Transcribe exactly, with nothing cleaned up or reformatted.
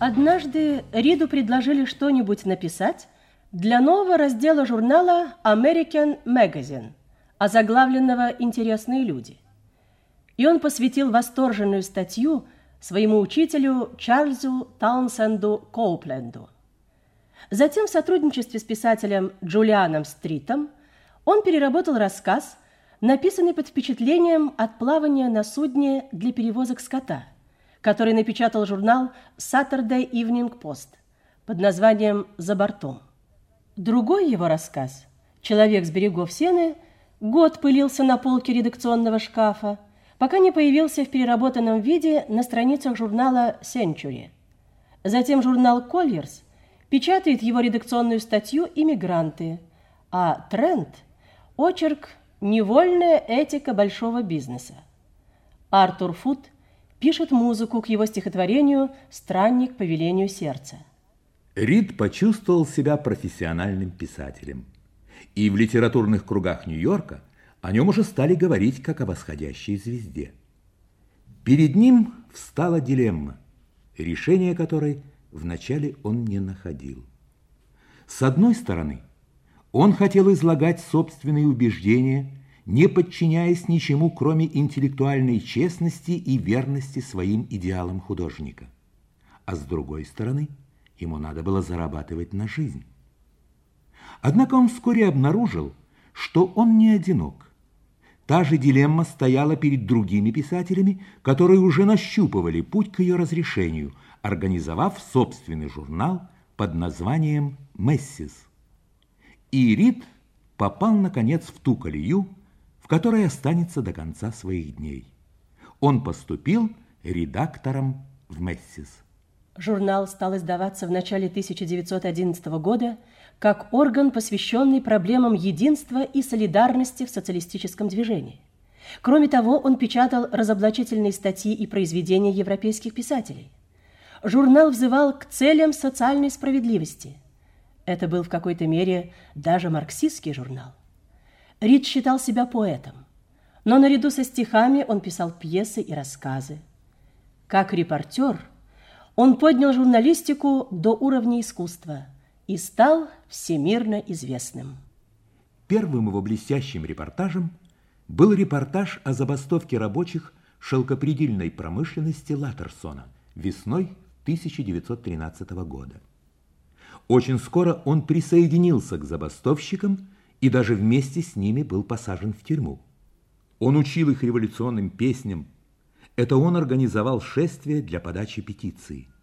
Однажды Риду предложили что-нибудь написать для нового раздела журнала American Magazine, озаглавленного «Интересные люди». И он посвятил восторженную статью своему учителю Чарльзу Таунсенду Коупленду. Затем в сотрудничестве с писателем Джулианом Стритом он переработал рассказ, написанный под впечатлением от плавания на судне для перевозок скота, который напечатал журнал Saturday Evening Post под названием «За бортом». Другой его рассказ «Человек с берегов Сены» год пылился на полке редакционного шкафа, пока не появился в переработанном виде на страницах журнала Century. Затем журнал Collier's печатает его редакционную статью «Иммигранты», а Тренд – очерк «Невольная этика большого бизнеса». Артур Фуд пишет музыку к его стихотворению «Странник по велению сердца». Рид почувствовал себя профессиональным писателем. И в литературных кругах Нью-Йорка о нем уже стали говорить как о восходящей звезде. Перед ним встала дилемма, решение которой вначале он не находил. С одной стороны, он хотел излагать собственные убеждения, не подчиняясь ничему, кроме интеллектуальной честности и верности своим идеалам художника. А с другой стороны, ему надо было зарабатывать на жизнь. Однако он вскоре обнаружил, что он не одинок. Та же дилемма стояла перед другими писателями, которые уже нащупывали путь к ее разрешению, организовав собственный журнал под названием «Мэссис». И Рид попал, наконец, в ту колею, в которой останется до конца своих дней. Он поступил редактором в «Мэссис». Журнал стал издаваться в начале тысяча девятьсот одиннадцатого года как орган, посвященный проблемам единства и солидарности в социалистическом движении. Кроме того, он печатал разоблачительные статьи и произведения европейских писателей. Журнал взывал к целям социальной справедливости. Это был в какой-то мере даже марксистский журнал. Рид считал себя поэтом, но наряду со стихами он писал пьесы и рассказы. Как репортер он поднял журналистику до уровня искусства и стал всемирно известным. Первым его блестящим репортажем был репортаж о забастовке рабочих шелкопредельной промышленности Латтерсона весной тысяча девятьсот тринадцатого года. Очень скоро он присоединился к забастовщикам и даже вместе с ними был посажен в тюрьму. Он учил их революционным песням. Это он организовал шествие для подачи петиции.